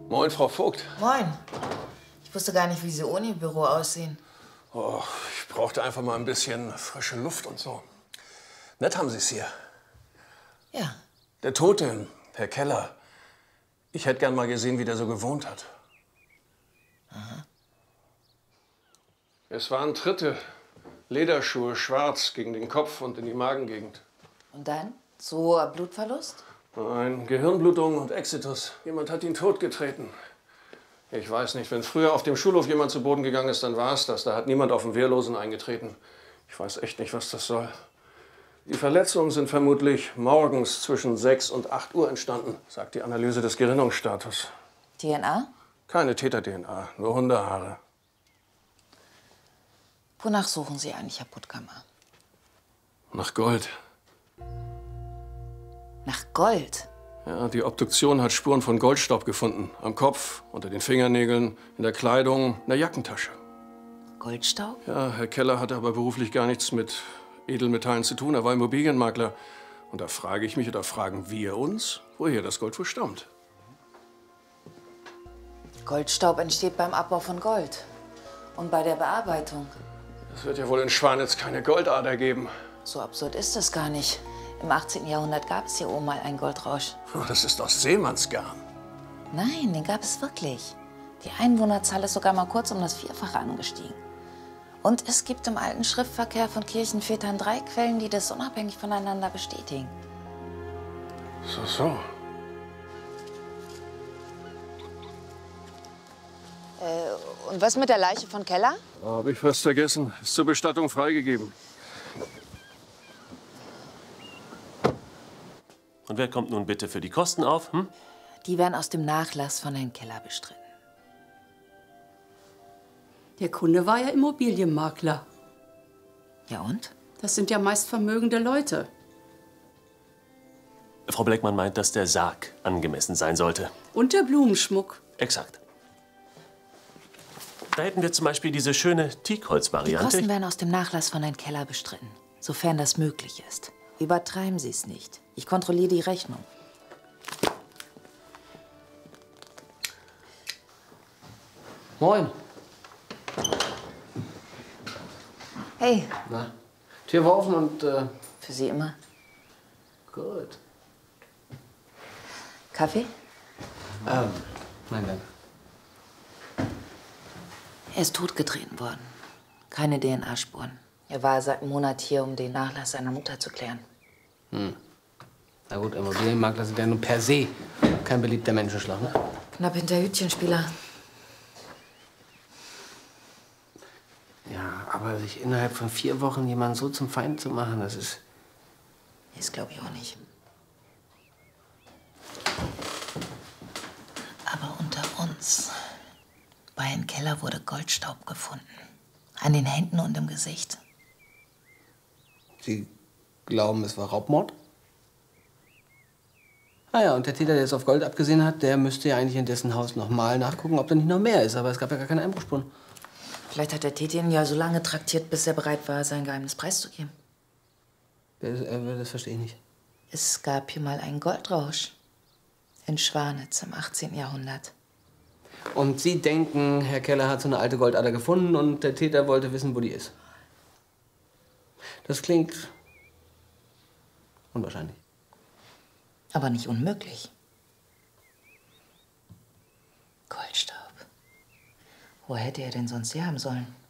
Moin, Frau Vogt. Moin. Ich wusste gar nicht, wie Sie ohne Ihr Büro aussehen. Oh, ich brauchte einfach mal ein bisschen frische Luft und so. Nett haben Sie es hier. Ja. Der Tote, Herr Keller. Ich hätte gern mal gesehen, wie der so gewohnt hat. Aha. Es waren Tritte, Lederschuhe, schwarz, gegen den Kopf und in die Magengegend. Und dann? Zu hoher Blutverlust? Nein, Gehirnblutung und Exitus. Jemand hat ihn totgetreten. Ich weiß nicht, wenn früher auf dem Schulhof jemand zu Boden gegangen ist, dann war es das. Da hat niemand auf den Wehrlosen eingetreten. Ich weiß echt nicht, was das soll. Die Verletzungen sind vermutlich morgens zwischen 6 und 8 Uhr entstanden, sagt die Analyse des Gerinnungsstatus. DNA? Keine Täter-DNA, nur Hundehaare. Wonach suchen Sie eigentlich, Herr Puttkammer? Nach Gold. Nach Gold? Ja, die Obduktion hat Spuren von Goldstaub gefunden. Am Kopf, unter den Fingernägeln, in der Kleidung, in der Jackentasche. Goldstaub? Ja, Herr Keller hatte aber beruflich gar nichts mit Edelmetallen zu tun. Er war Immobilienmakler. Und da frage ich mich, oder fragen wir uns, woher das Gold wohl stammt. Goldstaub entsteht beim Abbau von Gold. Und bei der Bearbeitung. Es wird ja wohl in Schwanitz keine Goldader geben. So absurd ist das gar nicht. Im 18. Jahrhundert gab es hier oben mal einen Goldrausch. Oh, das ist aus Seemannsgarn. Nein, den gab es wirklich. Die Einwohnerzahl ist sogar mal kurz um das Vierfache angestiegen. Und es gibt im alten Schriftverkehr von Kirchenvätern 3 Quellen, die das unabhängig voneinander bestätigen. So. Und was mit der Leiche von Keller? Habe ich fast vergessen. Ist zur Bestattung freigegeben. Und wer kommt nun bitte für die Kosten auf? Hm? Die werden aus dem Nachlass von Herrn Keller bestritten. Der Kunde war ja Immobilienmakler. Ja und? Das sind ja meist vermögende Leute. Frau Bleckmann meint, dass der Sarg angemessen sein sollte. Und der Blumenschmuck. Exakt. Da hätten wir zum Beispiel diese schöne Die Teakholz-Variante. Kosten werden aus dem Nachlass von Herrn Keller bestritten, sofern das möglich ist. Übertreiben Sie es nicht. Ich kontrolliere die Rechnung. Moin. Hey, Na, Tür war offen und, für Sie immer. gut. Kaffee? Nein, danke. Er ist totgetreten worden. Keine DNA-Spuren. Er war seit einem Monat hier, um den Nachlass seiner Mutter zu klären. Na gut, Immobilienmakler sind ja nun per se kein beliebter Menschenschlag, ne? Knapp hinter Hütchenspieler. Ja, aber sich innerhalb von 4 Wochen jemanden so zum Feind zu machen, das ist... Das glaube ich auch nicht. Aber unter uns. Bei Herrn Keller wurde Goldstaub gefunden. An den Händen und im Gesicht. Sie glauben, es war Raubmord? Ah ja, und der Täter, der es auf Gold abgesehen hat, der müsste ja eigentlich in dessen Haus noch mal nachgucken, ob da nicht noch mehr ist. Aber es gab ja gar keine Einbruchsspuren. Vielleicht hat der Täter ihn ja so lange traktiert, bis er bereit war, sein Geheimnis preiszugeben. Das verstehe ich nicht. Es gab hier mal einen Goldrausch. In Schwanitz im 18. Jahrhundert. Und Sie denken, Herr Keller hat so eine alte Goldader gefunden und der Täter wollte wissen, wo die ist. Das klingt unwahrscheinlich. Aber nicht unmöglich. Goldstaub. Wo hätte er denn sonst sie haben sollen?